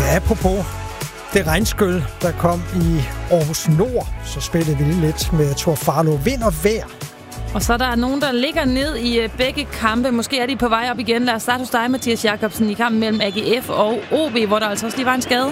Apropos det regnskyld, der kom i Aarhus Nord, så spillede vi lidt med Thor Farlow. Vind og vejr. Og så er der nogen, der ligger ned i begge kampe. Måske er de på vej op igen. Lad os starte hos dig, Mathias Jacobsen, i kampen mellem AGF og OB, hvor der altså også lige var en skade.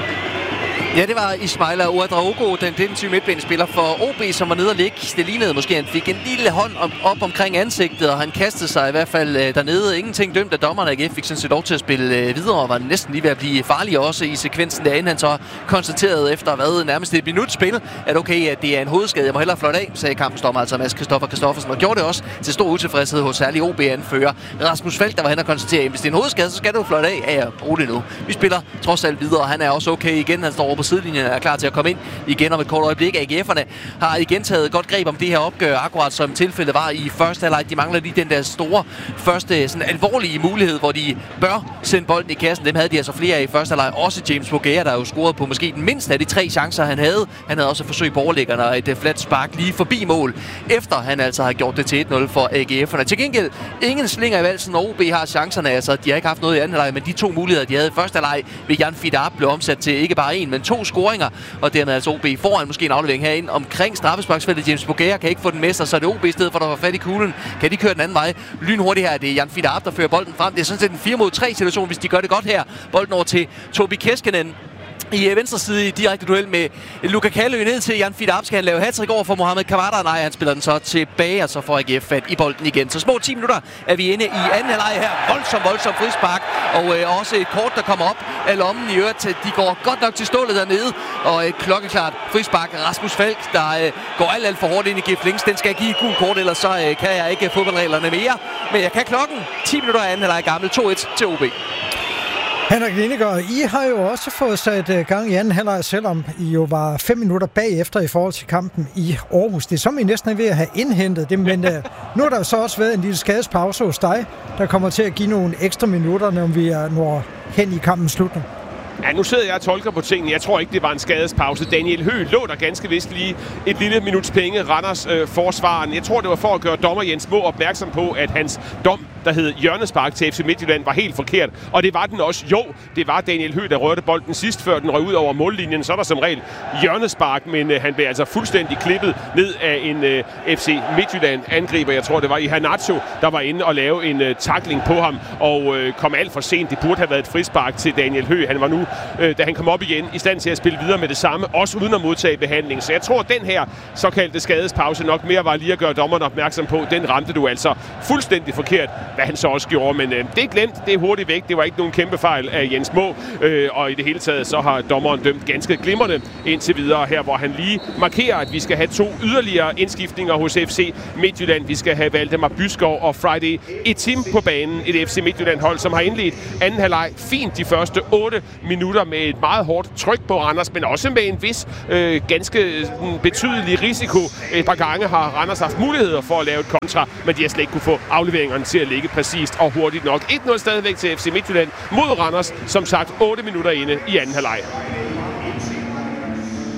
Ja, det var Ismaila Ouedraogo, den defensive midtbanespiller for OB, som var nede og ligge. Det lignede måske, han fik en lille hånd op omkring ansigtet, og han kastede sig i hvert fald dernede. Ingenting dømt af dommerne. AGF fik sådan set lov til at spille videre, og var næsten lige ved at blive farlig også i sekvensen derinde. Han så konstaterede efter nærmest et minut spil, at okay, at det er en hovedskade. Jeg må hellere fløjte af, sagde kampens dommer, altså Mads Christoffersen, og gjorde det også til stor utilfredshed hos særlig OB-anfører Rasmus Falk, der var hen og konstatere, at hvis det er en hovedskade, så skal du fløjte af. Ja, roligt nu. Vi spiller trods alt videre, og han er også okay igen. Han står over på sidelinjen og er klar til at komme ind igen om et kort øjeblik. AGF'erne har igen taget godt greb om det her opgør, akkurat som tilfældet var i første halvleg. De mangler lige den der store første sådan alvorlige mulighed, hvor de bør sende bolden i kassen. Dem havde de altså flere af i første halvleg. Også James Bougea, der jo scorede på måske den mindste af de 3 chancer, han havde. Han havde også et forsøg på overliggerne og et flat spark lige forbi mål, efter han altså har gjort det til 1-0 for AGF'erne. Til gengæld ingen slinger i valsen, og OB har chancerne. Altså, de har ikke haft noget i anden halvleg, men de 2 muligheder, de havde i første halvleg ved Jan Fidab, blev omsat til ikke bare 1, men 2 scoringer, og dermed altså OB foran måske en aflevering herinde omkring straffesparksfeltet. James Bougea kan ikke få den med sig, så er det OB i stedet for, der var fat i kuglen. Kan de køre den anden vej? Lynhurtigt her, det er Jan Fidab, der fører bolden frem. Det er sådan set en 4-mod-3 situation, hvis de gør det godt her. Bolden over til Tobi Keskinen i venstre side i direkte duel med Luka Kalø ned til Jan Fidab. Skal han lave hattrick over for Mohamed Kamada? Nej, han spiller den så tilbage, og så får AGF fat i bolden igen. Så små 10 minutter er vi inde i anden halvleg her. Voldsom frispark, og også et kort, der kommer op af lommen i øvrigt. De går godt nok til stålet dernede, og et klokkeklart frispark. Rasmus Falk, der går alt for hårdt ind i Gif Links. Den skal jeg give et gult kort, ellers så kan jeg ikke fodboldreglerne mere. Men jeg kan klokken. 10 minutter af anden halvleg gammel. 2-1 til OB. Henrik Linegaard, I har jo også fået sat gang i anden halvleg, selvom I jo var 5 minutter bagefter i forhold til kampen i Aarhus. Det er som I næsten er ved at have indhentet det, men nu har der så også været en lille skadespause hos dig, der kommer til at give nogle ekstra minutter, når vi når hen i kampens slutning. Ja, nu sidder jeg og tolker på tingene. Jeg tror ikke, det var en skadespause. Daniel Høgh lå der ganske vist lige et lille minuts penge. Randers forsvaren. Jeg tror, det var for at gøre dommer Jens Moe opmærksom på, at hans dom, der hed hjørnespark til FC Midtjylland, var helt forkert. Og det var den også. Jo, det var Daniel Høgh, der rørte bolden sidst, før den røg ud over mållinjen. Så er der som regel hjørnespark, men han blev altså fuldstændig klippet ned af en FC Midtjylland-angriber. Jeg tror, det var Iheanacho, der var inde og lave en tackling på ham, og kom alt for sent. Det burde have været et frispark til Daniel Høgh. Han var nu, da han kom op igen, i stand til at spille videre med det samme, også uden at modtage behandling. Så jeg tror, at den her såkaldte skadespause nok mere var lige at gøre dommerne opmærksom på. Den ramte du altså fuldstændig forkert, hvad han så også gjorde. Men det er glemt, det er hurtigt væk. Det var ikke nogen kæmpe fejl af Jens Moe. Og i det hele taget, så har dommeren dømt ganske glimrende indtil videre her, hvor han lige markerer, at vi skal have 2 yderligere indskiftninger hos FC Midtjylland. Vi skal have Valdemar Byskov og Friday Etim på banen. Et FC Midtjylland-hold, som har indledt anden halvleg fint de første 8 minutter med et meget hårdt tryk på Randers, men også med en vis ganske betydelig risiko. Et par gange har Randers haft muligheder for at lave et kontra, men de har slet ikke kunne få afleveringerne til at ligge præcist og hurtigt nok. 1-0 stadigvæk til FC Midtjylland mod Randers, som sagt 8 minutter inde i anden halvleg.